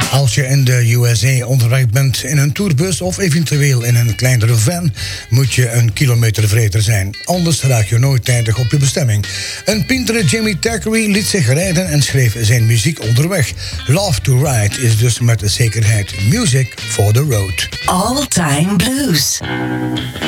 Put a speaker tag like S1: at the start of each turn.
S1: Als je in de USA onderweg bent in een tourbus of eventueel in een kleinere van, moet je een kilometervreter zijn. Anders raak je nooit tijdig op je bestemming. Een pintere Jimmy Thackeray liet zich rijden en schreef zijn muziek onderweg. Love to Ride is dus met zekerheid music for the road.
S2: All Time Blues.